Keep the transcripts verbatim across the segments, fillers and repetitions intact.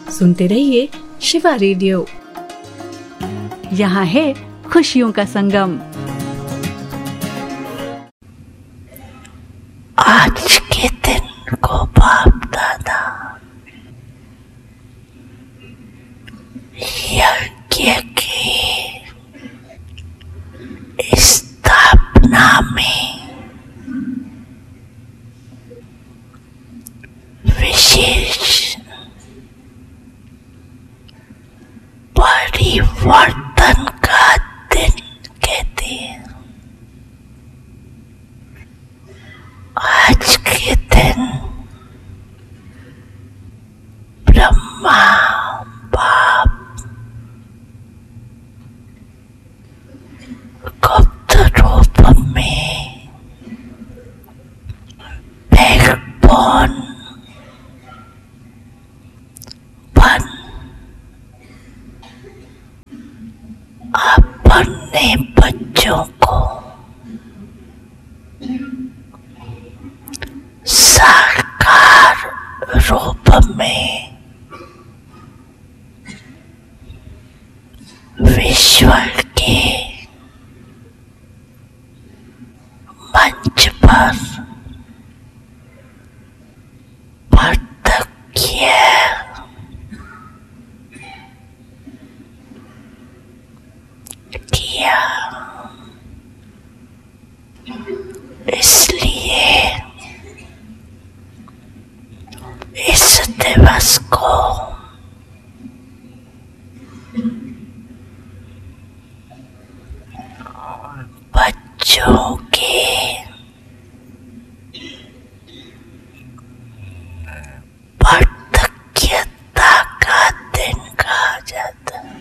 सुनते रहिए शिवा रेडियो। यहाँ है खुशियों का संगम। आज के दिन को बाप दादा यज्ञ की स्थापना में विशेष परिवर्तन का दिन कहते हैं। आज के दिन ब्रह्मा बाप गुप्त रूप में बैकबोन बन अपने बच्चों को साकार रूप में विश्व के मंच पर प्रत्यक्ष किया। इसलिए इस दिवस को बच्चों के प्रत्यक्षता का दिन कहा जाता है।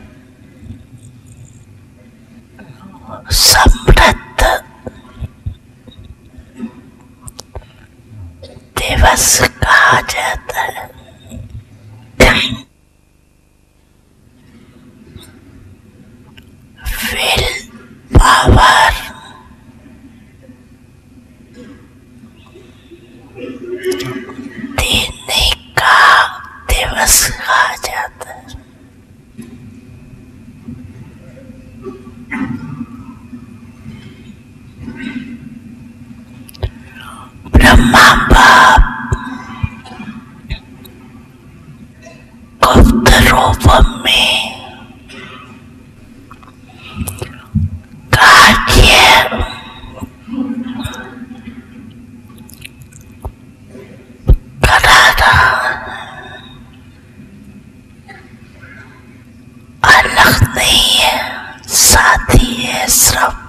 समृद्ध दिवस कहा जाता है। विल पावर देने का दिवस कहा जाता है। ब्रह्मा बाप गुप्त रूप में कार्य करा रहा अलग नहीं है, साथी है, श्रम